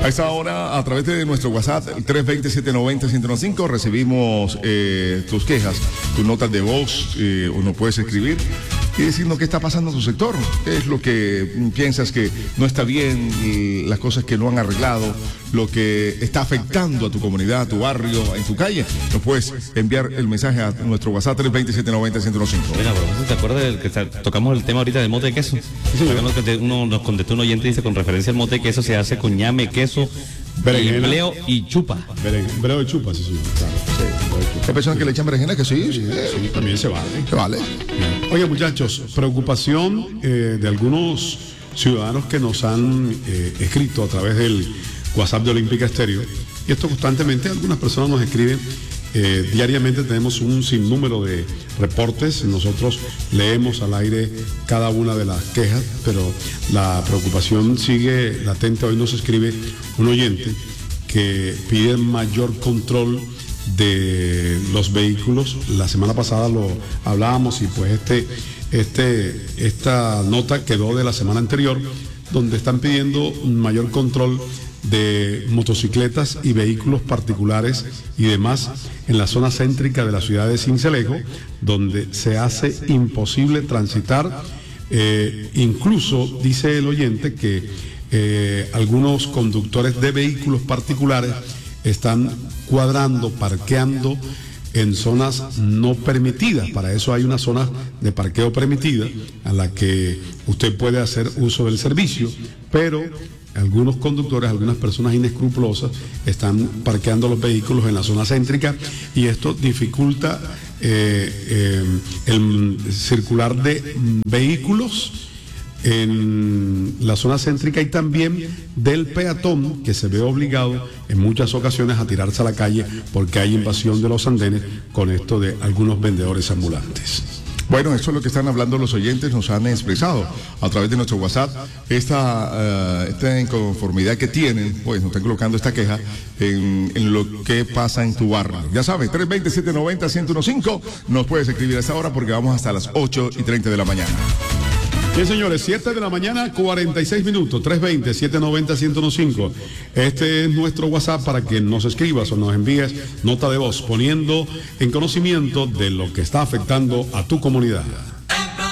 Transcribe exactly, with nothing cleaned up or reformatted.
A esta hora, a través de nuestro WhatsApp, el tres dos cero, siete nueve cero, uno cero uno cinco, recibimos eh, tus quejas, tus notas de voz, eh, o nos puedes escribir y decirnos qué está pasando en tu sector, qué es lo que piensas que no está bien, y las cosas que no han arreglado, lo que está afectando a tu comunidad, a tu barrio, en tu calle. Nos puedes enviar el mensaje a nuestro WhatsApp tres dos cero, siete nueve cero, uno cero uno cinco. Bueno, pero ¿te acuerdas del que tocamos el tema ahorita del mote de queso? Sí, uno nos contestó un oyente y dice, con referencia al mote de queso se hace con ñame, queso, empleo y chupa. Empleo y chupa, sí, señor. Claro. Sí, hay personas que le echan berenjena, que sí, sí, sí, también se vale. Se vale. Oye, muchachos, preocupación eh, de algunos ciudadanos que nos han eh, escrito a través del WhatsApp de Olímpica Estéreo. Y esto constantemente, algunas personas nos escriben. Eh, diariamente tenemos un sinnúmero de reportes, nosotros leemos al aire cada una de las quejas, pero la preocupación sigue latente. Hoy nos escribe un oyente que pide mayor control de los vehículos. La semana pasada lo hablábamos y pues este, este, esta nota quedó de la semana anterior, donde están pidiendo un mayor control de motocicletas y vehículos particulares y demás en la zona céntrica de la ciudad de Sincelejo, donde se hace imposible transitar. Eh, incluso dice el oyente que eh, algunos conductores de vehículos particulares están cuadrando, parqueando en zonas no permitidas. Para eso hay una zona de parqueo permitida a la que usted puede hacer uso del servicio, pero algunos conductores, algunas personas inescrupulosas están parqueando los vehículos en la zona céntrica y esto dificulta eh, eh, el circular de vehículos en la zona céntrica y también del peatón, que se ve obligado en muchas ocasiones a tirarse a la calle porque hay invasión de los andenes con esto de algunos vendedores ambulantes. Bueno, eso es lo que están hablando los oyentes, nos han expresado a través de nuestro WhatsApp esta, uh, esta inconformidad que tienen, pues nos están colocando esta queja en, en lo que pasa en tu barrio. Ya sabes, tres dos cero, siete nueve cero, uno cero uno cinco, nos puedes escribir a esta hora porque vamos hasta las ocho y treinta de la mañana. Bien, señores, siete de la mañana, cuarenta y seis minutos, tres dos cero, siete nueve cero, uno cero uno cinco. Este es nuestro WhatsApp para que nos escribas o nos envíes nota de voz poniendo en conocimiento de lo que está afectando a tu comunidad.